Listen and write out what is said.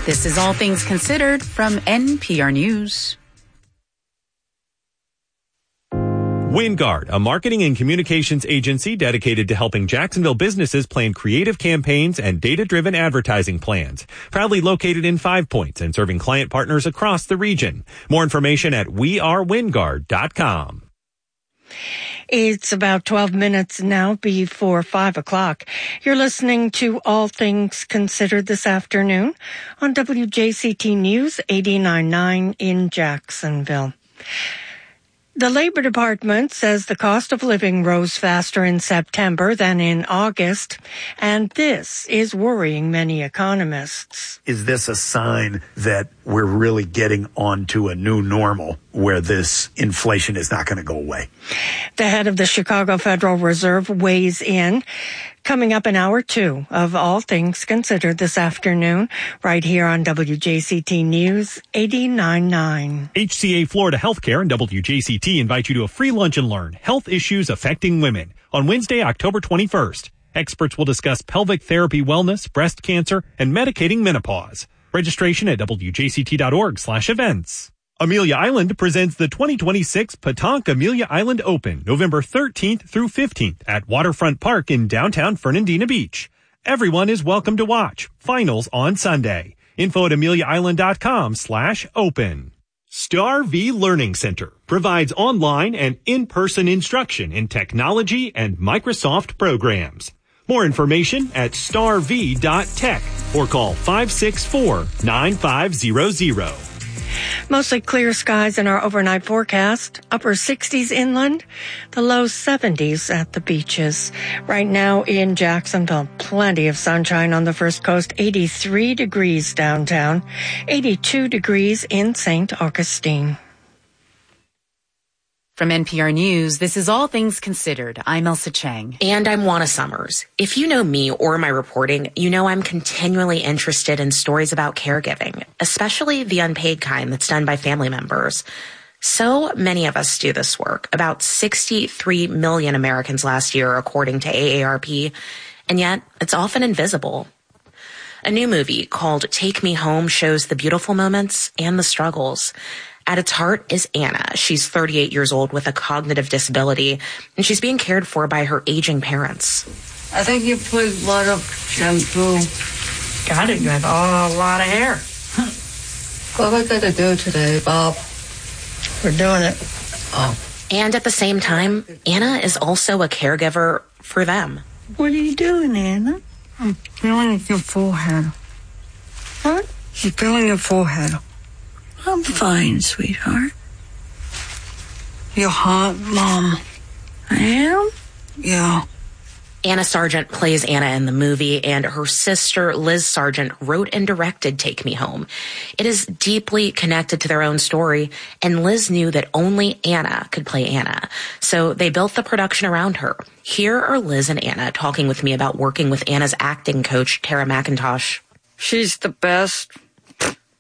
This is All Things Considered from NPR News. WinGuard, a marketing and communications agency dedicated to helping Jacksonville businesses plan creative campaigns and data-driven advertising plans. Proudly located in 5 Points and serving client partners across the region. More information at wearewingard.com. It's about 12 minutes now before 5 o'clock. You're listening to All Things Considered this afternoon on WJCT News 89.9 in Jacksonville. The Labor Department says the cost of living rose faster in September than in August, and this is worrying many economists. Is this a sign that we're really getting onto a new normal where this inflation is not going to go away? The head of the Chicago Federal Reserve weighs in. Coming up in hour 2 of All Things Considered this afternoon, right here on WJCT News 89.9. HCA Florida Healthcare and WJCT invite you to a free lunch and learn health issues affecting women on Wednesday, October 21st. Experts will discuss pelvic therapy wellness, breast cancer, and medicating menopause. Registration at wjct.org/events. Amelia Island presents the 2026 Petanque Amelia Island Open, November 13th through 15th at Waterfront Park in downtown Fernandina Beach. Everyone is welcome to watch. Finals on Sunday. Info at ameliaisland.com/open. Star V Learning Center provides online and in-person instruction in technology and Microsoft programs. More information at starv.tech or call 564-9500. Mostly clear skies in our overnight forecast. Upper 60s inland, the low 70s at the beaches. Right now in Jacksonville, plenty of sunshine on the First Coast, 83 degrees downtown, 82 degrees in St. Augustine. From NPR News, this is All Things Considered. I'm Elsa Chang. And I'm Juana Summers. If you know me or my reporting, you know I'm continually interested in stories about caregiving, especially the unpaid kind that's done by family members. So many of us do this work, about 63 million Americans last year, according to AARP, and yet it's often invisible. A new movie called Take Me Home shows the beautiful moments and the struggles. At its heart is Anna. She's 38 years old with a cognitive disability, and she's being cared for by her aging parents. I think you put a lot of shampoo. Got it. You have a lot of hair. What are we going to do today, Bob? We're doing it. Oh. And at the same time, Anna is also a caregiver for them. What are you doing, Anna? I'm feeling your forehead. What? I'm feeling your forehead. I'm fine, sweetheart. You're hot, Mom. I am? Yeah. Anna Sargent plays Anna in the movie, and her sister, Liz Sargent, wrote and directed Take Me Home. It is deeply connected to their own story, and Liz knew that only Anna could play Anna. So they built the production around her. Here are Liz and Anna talking with me about working with Anna's acting coach, Tara McIntosh. She's the best.